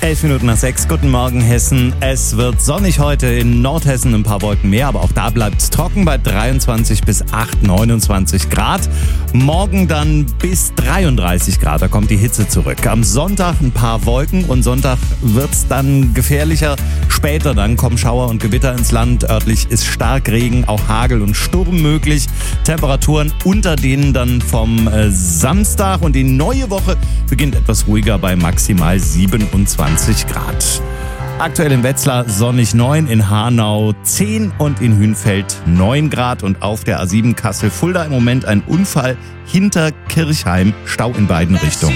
11:05. Guten Morgen, Hessen. Es wird sonnig heute, in Nordhessen ein paar Wolken mehr, aber auch da bleibt es trocken bei 23 bis 29 Grad. Morgen dann bis 33 Grad, da kommt die Hitze zurück. Am Sonntag ein paar Wolken und Sonntag wird es dann gefährlicher. Später dann kommen Schauer und Gewitter ins Land. Örtlich ist Starkregen, auch Hagel und Sturm möglich. Temperaturen unter denen dann vom Samstag, und die neue Woche beginnt etwas ruhiger bei maximal 27 Grad. Aktuell in Wetzlar sonnig 9, in Hanau 10 und in Hünfeld 9 Grad. Und auf der A7 Kassel-Fulda im Moment ein Unfall hinter Kirchheim, Stau in beiden Richtungen.